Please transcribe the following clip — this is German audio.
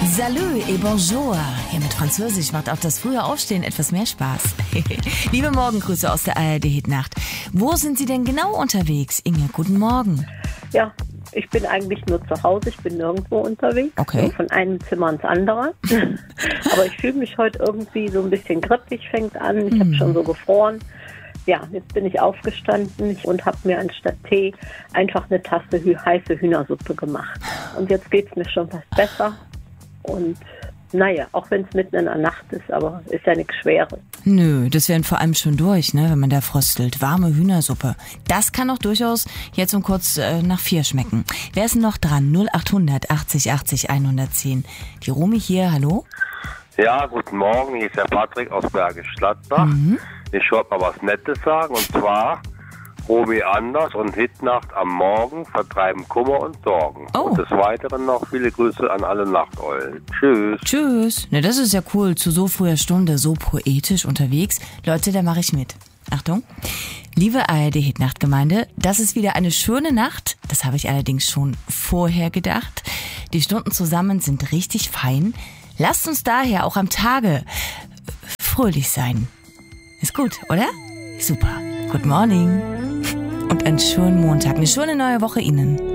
Salut et bonjour. Hier mit Französisch macht auch das frühe Aufstehen etwas mehr Spaß. Liebe Morgengrüße aus der ARD-Hitnacht. Wo sind Sie denn genau unterwegs, Inge? Guten Morgen. Ja, ich bin eigentlich nur zu Hause, ich bin nirgendwo unterwegs. Okay. Nur von einem Zimmer ins andere. Aber ich fühle mich heute irgendwie so ein bisschen grippig, fängt an. Ich habe schon so gefroren. Ja, jetzt bin ich aufgestanden und habe mir anstatt Tee einfach eine Tasse heiße Hühnersuppe gemacht. Und jetzt geht's mir schon was besser. Und naja, auch wenn es mitten in der Nacht ist, aber ist ja nichts Schweres. Nö, das wären vor allem schon durch, ne, wenn man da fröstelt. Warme Hühnersuppe. Das kann auch durchaus jetzt um kurz nach 4 schmecken. Wer ist denn noch dran? 0800 80 80 110. Die Romy hier, hallo? Ja, guten Morgen, hier ist der Patrick aus Bergisch Gladbach. Ich wollte mal was Nettes sagen, und zwar Romy Anders und Hitnacht am Morgen vertreiben Kummer und Sorgen. Oh. Und des Weiteren noch viele Grüße an alle Nachteulen. Tschüss. Tschüss. Ne, das ist ja cool. Zu so früher Stunde, so poetisch unterwegs. Leute, da mache ich mit. Achtung. Liebe ARD-Hitnacht-Gemeinde, das ist wieder eine schöne Nacht. Das habe ich allerdings schon vorher gedacht. Die Stunden zusammen sind richtig fein. Lasst uns daher auch am Tage fröhlich sein. Ist gut, oder? Super. Good morning. Und einen schönen Montag, eine schöne neue Woche Ihnen.